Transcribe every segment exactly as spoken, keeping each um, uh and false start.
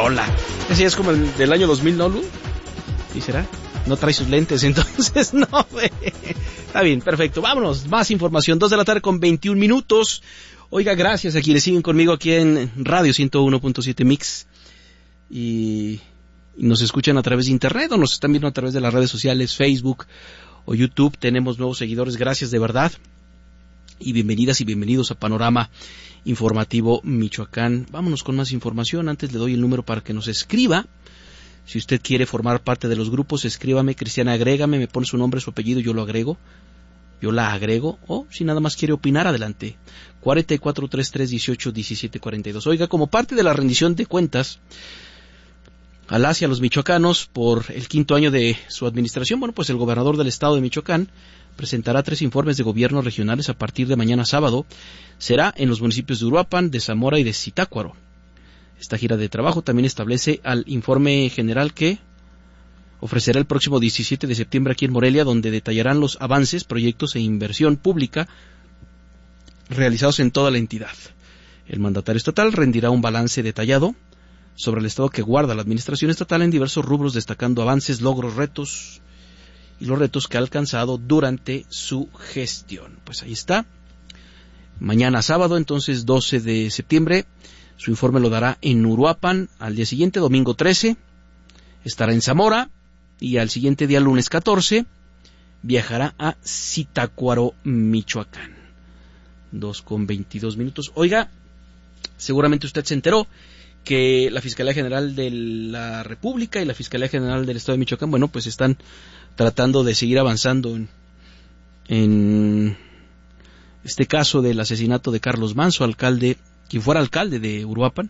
rola. Ese es como el del año dos mil, ¿no, Lu? ¿Sí será? No trae sus lentes, entonces no, güey. Está bien, perfecto. Vámonos, más información. Dos de la tarde con veintiún minutos. Oiga, gracias a quienes siguen conmigo aquí en Radio ciento uno punto siete Mix. Y, y nos escuchan a través de internet o nos están viendo a través de las redes sociales, Facebook o YouTube. Tenemos nuevos seguidores, gracias de verdad. Y bienvenidas y bienvenidos a Panorama Informativo Michoacán. Vámonos con más información. Antes le doy el número para que nos escriba. Si usted quiere formar parte de los grupos, escríbame, Cristiana, agrégame, me pone su nombre, su apellido, yo lo agrego, yo la agrego, o si nada más quiere opinar, adelante. cuatro cuatro tres tres dieciocho diecisiete cuarenta y dos. Oiga, como parte de la rendición de cuentas a las y a los michoacanos por el quinto año de su administración, bueno, pues el gobernador del estado de Michoacán presentará tres informes de gobierno regionales a partir de mañana sábado. Será en los municipios de Uruapan, de Zamora y de Zitácuaro. Esta gira de trabajo también establece al informe general que ofrecerá el próximo diecisiete de septiembre aquí en Morelia, donde detallarán los avances, proyectos e inversión pública realizados en toda la entidad. El mandatario estatal rendirá un balance detallado sobre el estado que guarda la administración estatal en diversos rubros, destacando avances, logros, retos y los retos que ha alcanzado durante su gestión. Pues ahí está. Mañana sábado, entonces doce de septiembre, su informe lo dará en Uruapan. Al día siguiente, domingo trece, estará en Zamora. Y al siguiente día, lunes catorce, viajará a Zitácuaro, Michoacán. dos con veintidós minutos. Oiga, seguramente usted se enteró que la Fiscalía General de la República y la Fiscalía General del Estado de Michoacán, bueno, pues están tratando de seguir avanzando en, en este caso del asesinato de Carlos Manso, alcalde, quien fuera alcalde de Uruapan,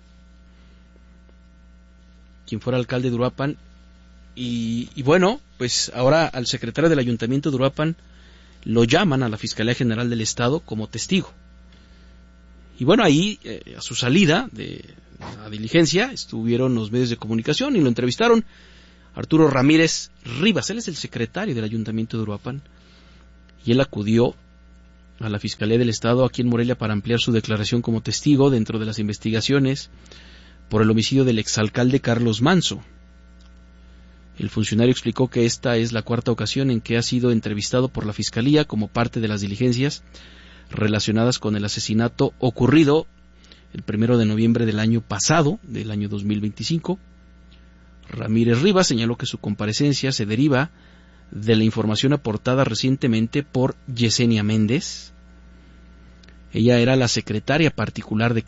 quien fuera alcalde de Uruapan, y, y bueno, pues ahora al secretario del Ayuntamiento de Uruapan lo llaman a la Fiscalía General del Estado como testigo. Y bueno, ahí, eh, a su salida de la diligencia, estuvieron los medios de comunicación y lo entrevistaron. Arturo Ramírez Rivas, él es el secretario del Ayuntamiento de Uruapan, y él acudió a la Fiscalía del Estado aquí en Morelia para ampliar su declaración como testigo dentro de las investigaciones por el homicidio del exalcalde Carlos Manso. El funcionario explicó que esta es la cuarta ocasión en que ha sido entrevistado por la Fiscalía como parte de las diligencias relacionadas con el asesinato ocurrido el primero de noviembre del año pasado, del año dos mil veinticinco. Ramírez Rivas señaló que su comparecencia se deriva de la información aportada recientemente por Yesenia Méndez. Ella era la secretaria particular de